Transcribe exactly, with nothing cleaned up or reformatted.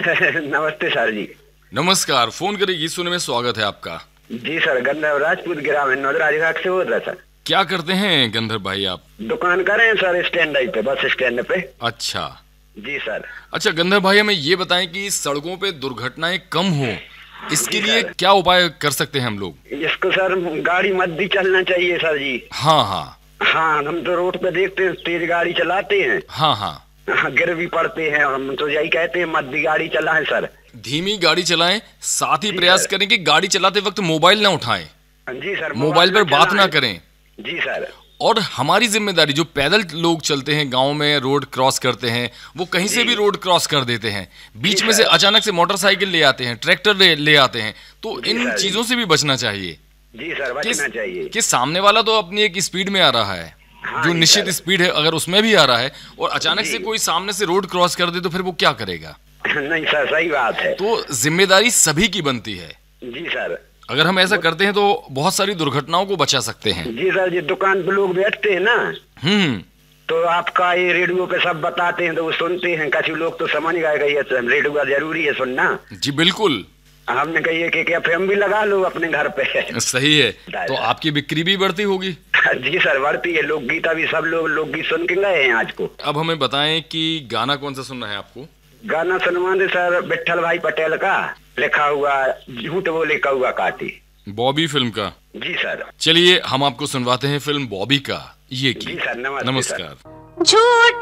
नमस्ते सर जी। नमस्कार। फोन करे गीत सुनने में स्वागत है आपका। जी सर, गंधर्व राजपूत ग्रामीण नोदरा विभाग से बोल रहा सर। क्या करते हैं गंधर्व भाई आप? दुकान कर रहे हैं सर, स्टैंड पे, बस स्टैंड पे। अच्छा जी सर। अच्छा गंधर्व भाई, हमें ये बताएं कि सड़कों पे दुर्घटनाएं कम हो, इसके जी लिए सर। क्या उपाय कर सकते हैं हम लोग? इसको सर गाड़ी मत भी चलना चाहिए सर जी। हाँ हाँ हाँ, हम तो रोड पे देखते हैं तेज गाड़ी चलाते हैं। हाँ हाँ हाँ, गिर भी पड़ते हैं। हम तो यही कहते हैं मत भी गाड़ी चलाएं सर। धीमी गाड़ी चलाएं, साथ ही जी प्रयास सर। करें कि गाड़ी चलाते वक्त मोबाइल ना उठाएं, जी सर। मोबाइल पर बात ना चलाएं। करें। जी सर। और हमारी जिम्मेदारी, जो पैदल लोग चलते हैं गांव में, रोड क्रॉस करते हैं, वो कहीं से जी। भी रोड क्रॉस कर देते हैं, बीच जी में से सर। अचानक से मोटरसाइकिल ले आते हैं, ट्रैक्टर ले, ले आते हैं, तो जी इन सर। चीजों से भी बचना चाहिए। जी सर, कि, बचना चाहिए। कि सामने वाला तो अपनी एक स्पीड में आ रहा है, हाँ जो जी निश्चित सर। स्पीड है, अगर उसमें भी आ रहा है और अचानक जी। से कोई सामने से रोड क्रॉस कर दे तो फिर वो क्या करेगा? नहीं सर, सही बात है। तो जिम्मेदारी सभी की बनती है। जी सर। अगर हम ऐसा करते हैं तो बहुत सारी दुर्घटनाओं को बचा सकते हैं। जी सर जी, दुकान पे लोग बैठते हैं ना, हम्म तो आपका ये रेडियो पे सब बताते हैं तो वो सुनते हैं। काफी लोग तो समझ गए कि ये रेडियो जरूरी है सुनना। जी बिल्कुल हमने कही कि क्या एफएम भी लगा लो अपने घर पे। सही है, तो आपकी बिक्री भी बढ़ती होगी। जी सर, बढ़ती है। लोकगीत अभी सब लोग लोकगीत सुन के गए हैं आज को। अब हमें बताएं कि गाना कौन सा सुनना है आपको? गाना सुनवा दे सर, विट्ठल भाई पटेल का लिखा हुआ झूठ बोले कौआ काटी। बॉबी फिल्म का? जी सर। चलिए हम आपको सुनवाते हैं फिल्म बॉबी का ये जी गीत। सर, नमस्ते सर। नमस्कार। झूठ